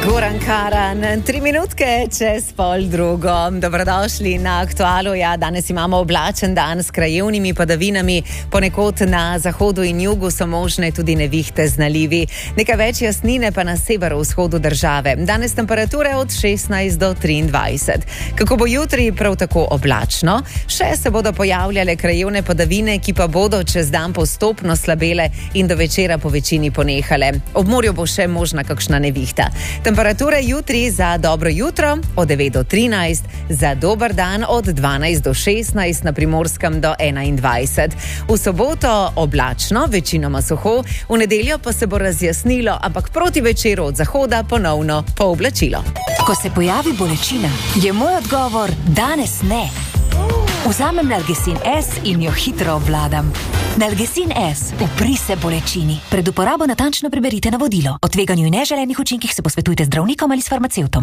Goran Karan, 3 minutke čez 12:30. Dobrodošli na Aktualu. Ja, danes imamo oblačen dan s krajevnimi padavinami. Ponekod na zahodu in jugu so možne tudi nevihte z nalivi. Nekaj več jasnine pa na severovzhodu države. Danes temperature od 16 do 23. Kako bo jutri? Prav tako oblačno. Še se bodo pojavljale krajevne padavine, ki pa bodo čez dan postopno slabele in do večera po večini ponehale. Ob morju bo še možna kakšna nevihta. Temperature jutri za dobro jutro od 9 do 13, za dober dan od 12 do 16, na Primorskem do 21. V soboto oblačno, večinoma suho, v nedeljo pa se bo razjasnilo, ampak proti večeru od zahoda ponovno pooblačilo. Ko se pojavi bolečina, je moj odgovor danes ne. Vzamem Nalgecin S in jo hitro obvladam. Nalgecin S, upri se bolečini. Pred uporabo natančno preberite navodilo. O tveganju in neželenih učinkih se posvetujte z zdravnikom ali s farmacevtom.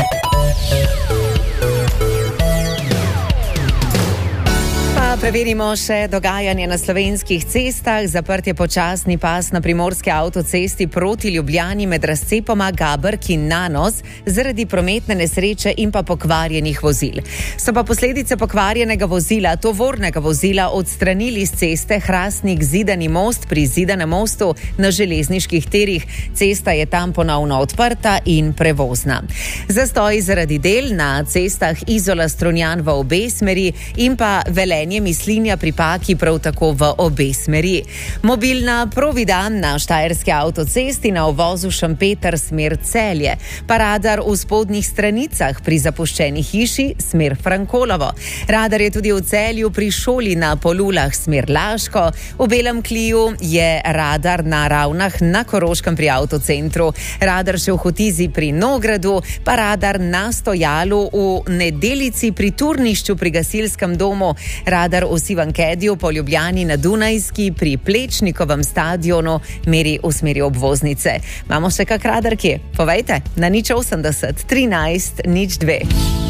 Preverimo še dogajanje na slovenskih cestah. Zaprt je počasni pas na primorski avtocesti proti Ljubljani med razcepoma Gabrk in Nanos zaradi prometne nesreče in pa pokvarjenih vozil. So pa posledice pokvarjenega vozila, tovornega vozila, odstranili z ceste Hrastnik-Zidani most pri Zidanem mostu na železniških tirih. Cesta je tam ponovno odprta in prevozna. Zastoj zaradi del na cestah Izola-Strunjan v obe smeri in pa Velenje Mislinja pri Paki prav tako v obe smeri. Mobilna provida na štajerski avtocesti na uvozu Šempeter smer Celje. Pa radar v spodnjih stranicah pri zapuščeni hiši smer Frankolovo. Radar je tudi v Celju pri šoli na Polulah smer Laško. V Belem Kliju je radar na Ravnah na Koroškem pri avtocentru. Radar še v Hotizi pri Nogradu, pa radar na stojalu v Nedelici pri Turnišču pri gasilskem domu. Radar v Sivankediju po Ljubljani na Dunajski pri Plečnikovem stadionu meri v smeri obvoznice. Imamo še kak radar kje? Povejte, na 080 13 02.